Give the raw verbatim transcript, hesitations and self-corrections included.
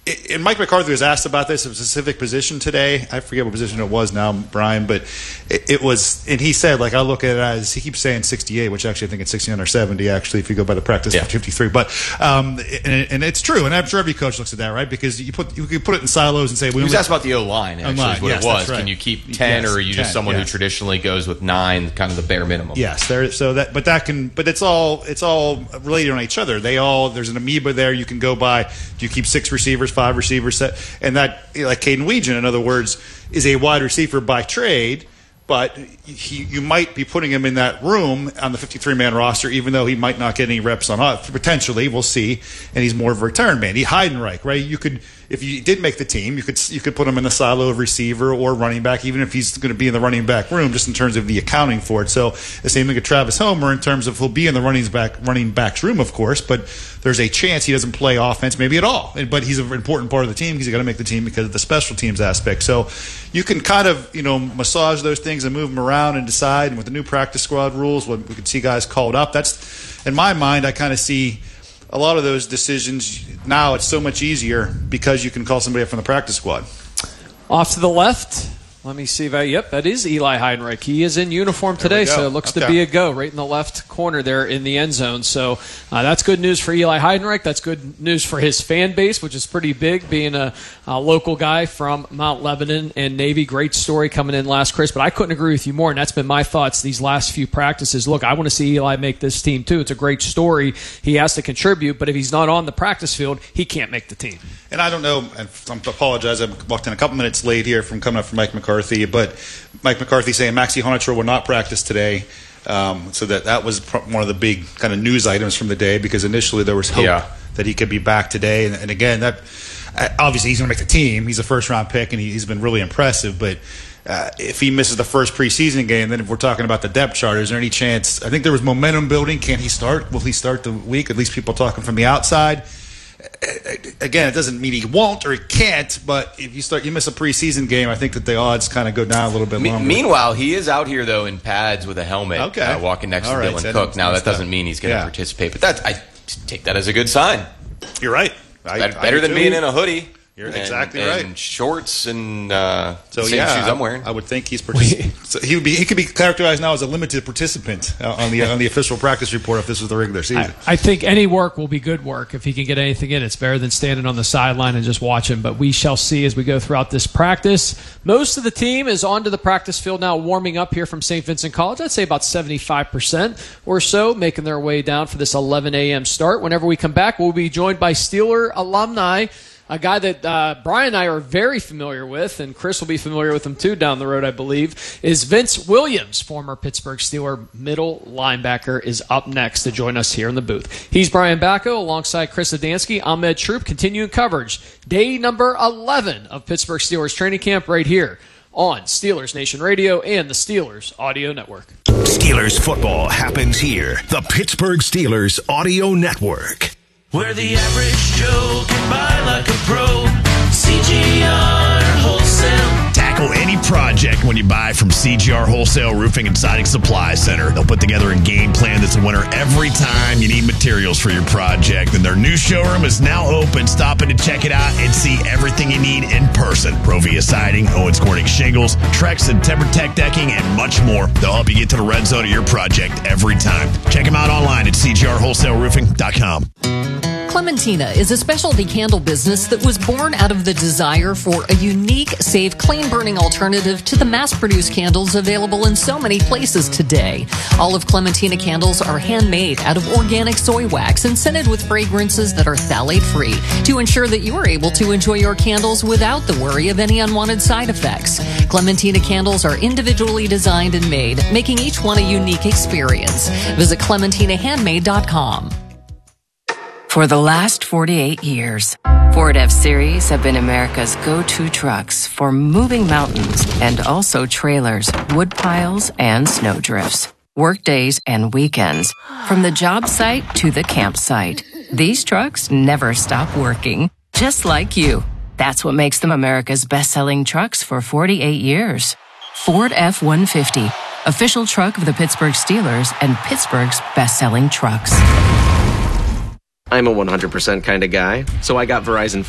and Mike McCarthy was asked about this, a specific position today. I forget what position it was now, Brian, but it, it was, and he said, like, I look at it as, he keeps saying sixty-eight, which actually I think it's sixty-nine or seventy, actually, if you go by the practice yeah. fifty-three. But, um, and, and it's true, and I'm sure every coach looks at that, right? Because you put you can put it in silos and say, we he was only, asked about the O-line, actually, O-line, is what yes, it was. right. Can you keep ten, yes, or are you ten, just someone yes. who traditionally goes with nine, kind of the bare minimum? Yes, there. So that, but that can, but it's all, it's all related on each other. They all, there's an amoeba there. You can go by. Do you keep six receivers, five receivers, set, and that, like Caden Weegan, in other words, is a wide receiver by trade. But he, you might be putting him in that room on the fifty-three man roster, even though he might not get any reps on us. Potentially, we'll see. And he's more of a return man. He Heidenreich, right? You could, if you did make the team, you could you could put him in the silo of receiver or running back, even if he's going to be in the running back room, just in terms of the accounting for it. So the same thing with Travis Homer in terms of he'll be in the running back running backs room, of course, but there's a chance he doesn't play offense maybe at all. But he's an important part of the team because he's got to make the team because of the special teams aspect. So you can kind of, you know, massage those things and move them around and decide. And with the new practice squad rules, when we could see guys called up, that's, in my mind, I kind of see a lot of those decisions now. It's so much easier because you can call somebody up from the practice squad. Off to the left. Let me see if I, yep, that is Eli Heidenreich. He is in uniform today, so it looks okay. to be a go right in the left corner there in the end zone. So uh, that's good news for Eli Heidenreich. That's good news for his fan base, which is pretty big, being a, a local guy from Mount Lebanon and Navy. Great story coming in last Chris, but I couldn't agree with you more, and that's been my thoughts these last few practices. Look, I want to see Eli make this team too. It's a great story. He has to contribute, but if he's not on the practice field, he can't make the team. And I don't know, and I apologize, I walked in a couple minutes late here from coming up from Mike McCarthy, but Mike McCarthy saying Maxie Honitra will not practice today. Um, so that, that was one of the big kind of news items from the day, because initially there was hope yeah. that he could be back today. And, and again, that obviously he's going to make the team. He's a first-round pick, and he, he's been really impressive. But uh, if he misses the first preseason game, then if we're talking about the depth chart, is there any chance? I think there was momentum building. Can he start? Will he start the week? At least people talking from the outside. Again, it doesn't mean he won't or he can't, but if you start, you miss a preseason game, I think that the odds kind of go down a little bit longer. Meanwhile, he is out here though in pads with a helmet, okay. uh, walking next All to right, Dylan so Cook. Now that doesn't that. mean he's going to yeah. participate, but that I take that as a good sign. You're right. I, better better I than too. being in a hoodie. You're and, exactly and right. And shorts and uh, so the same yeah, shoes I'm wearing. I would think he's partic- so he would be. He could be characterized now as a limited participant uh, on the on the official practice report if this was the regular season. I, I think any work will be good work if he can get anything in. It's better than standing on the sideline and just watching. But we shall see as we go throughout this practice. Most of the team is onto the practice field now, warming up here from Saint Vincent College. I'd say about seventy-five percent or so making their way down for this eleven a.m. start. Whenever we come back, we'll be joined by Steeler alumni. A guy that uh, Brian and I are very familiar with, and Chris will be familiar with him too down the road, I believe, is Vince Williams, former Pittsburgh Steeler middle linebacker, is up next to join us here in the booth. He's Brian Bacco alongside Chris Adamski. I'm Ed Troop, continuing coverage. Day number eleven of Pittsburgh Steelers training camp right here on Steelers Nation Radio and the Steelers Audio Network. Steelers football happens here. The Pittsburgh Steelers Audio Network. Where the average Joe can buy like a pro. C G R Wholesale. Tackle any project when you buy from C G R Wholesale Roofing and Siding Supply Center. They'll put together a game plan that's a winner every time you need materials for your project. And their new showroom is now open. Stop in to check it out and see everything you need in person. Provia Siding, Owens Corning Shingles, Trex and TimberTech Decking, and much more. They'll help you get to the red zone of your project every time. Check them out online at c g r wholesale roofing dot com. Clementina is a specialty candle business that was born out of the desire for a unique, safe, clean-burning alternative to the mass-produced candles available in so many places today. All of Clementina candles are handmade out of organic soy wax and scented with fragrances that are phthalate-free to ensure that you are able to enjoy your candles without the worry of any unwanted side effects. Clementina candles are individually designed and made, making each one a unique experience. Visit clementina handmade dot com. For the last forty-eight years, Ford F-Series have been America's go-to trucks for moving mountains and also trailers, wood piles, and snow drifts. Workdays and weekends, from the job site to the campsite. These trucks never stop working, just like you. That's what makes them America's best-selling trucks for forty-eight years. Ford F one fifty, official truck of the Pittsburgh Steelers and Pittsburgh's best-selling trucks. I'm a one hundred percent kind of guy, so I got Verizon